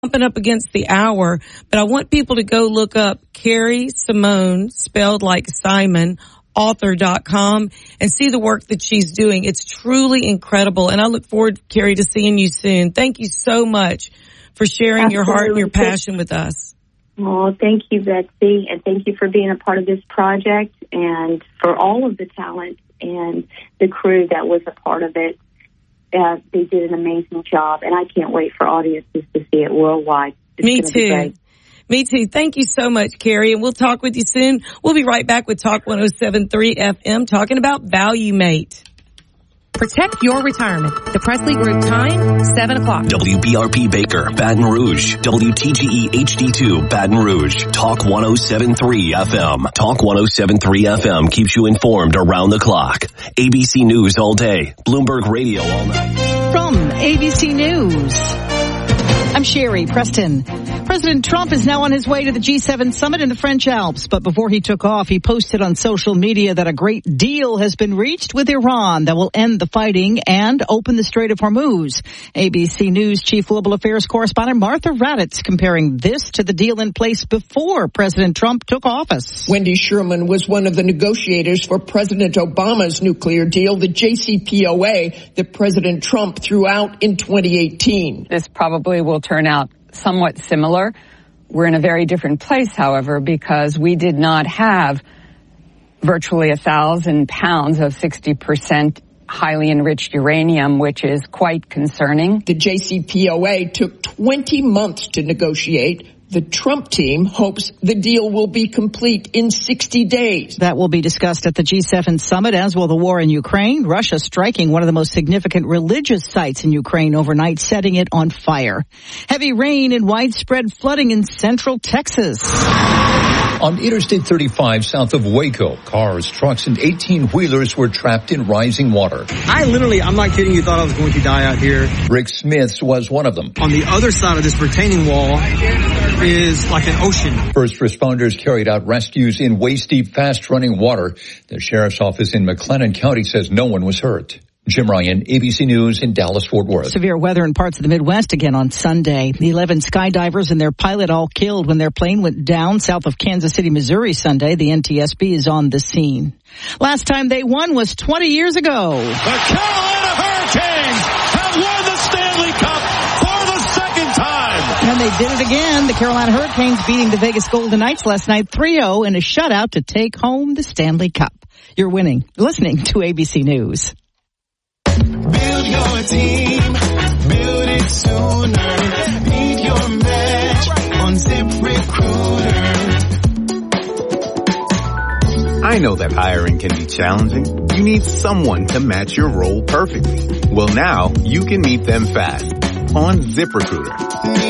bumping up against the hour, but I want people to go look up Carrie Simone, spelled like Simon, author.com, and see the work that she's doing. It's truly incredible, and I look forward, Carrie, to seeing you soon. Thank you so much for sharing your heart and your passion with us. Oh, thank you, Betsy, and thank you for being a part of this project and for all of the talent and the crew that was a part of it. They did an amazing job, and I can't wait for audiences to see it worldwide. Me too. Me too. Thank you so much, Carrie, and we'll talk with you soon. We'll be right back with Talk 107.3 FM talking about Value Mate. Protect your retirement. The Presley Group time, 7 o'clock. WBRP Baker, Baton Rouge. WTGE HD2, Baton Rouge. Talk 107.3 FM. Talk 107.3 FM keeps you informed around the clock. ABC News all day. Bloomberg Radio all night. From ABC News, I'm Sherry Preston. President Trump is now on his way to the G7 summit in the French Alps. But before he took off, he posted on social media that a great deal has been reached with Iran that will end the fighting and open the Strait of Hormuz. ABC News Chief Global Affairs Correspondent Martha Raddatz comparing this to the deal in place before President Trump took office. Wendy Sherman was one of the negotiators for President Obama's nuclear deal, the JCPOA, that President Trump threw out in 2018. This probably will turn out somewhat similar. We're in a very different place, however, because we did not have virtually 1,000 pounds of 60% highly enriched uranium, which is quite concerning. The JCPOA took 20 months to negotiate. The Trump team hopes the deal will be complete in 60 days. That will be discussed at the G7 summit, as will the war in Ukraine. Russia striking one of the most significant religious sites in Ukraine overnight, setting it on fire. Heavy rain and widespread flooding in central Texas. On Interstate 35 south of Waco, cars, trucks, and 18-wheelers were trapped in rising water. I'm not kidding you, thought I was going to die out here. Rick Smiths was one of them. On the other side of this retaining wall is like an ocean. First responders carried out rescues in waist-deep, fast-running water. The sheriff's office in McLennan County says no one was hurt. Jim Ryan, ABC News in Dallas-Fort Worth. Severe weather in parts of the Midwest again on Sunday. The 11 skydivers and their pilot all killed when their plane went down south of Kansas City, Missouri Sunday. The NTSB is on the scene. Last time they won was 20 years ago. The Carolina Hurricanes have won the Stanley Cup for the second time. And they did it again. The Carolina Hurricanes beating the Vegas Golden Knights last night 3-0 in a shutout to take home the Stanley Cup. You're listening to ABC News. Build your team, build it sooner. Beat your match on ZipRecruiter. I know that hiring can be challenging. You need someone to match your role perfectly. Well, now you can meet them fast on ZipRecruiter.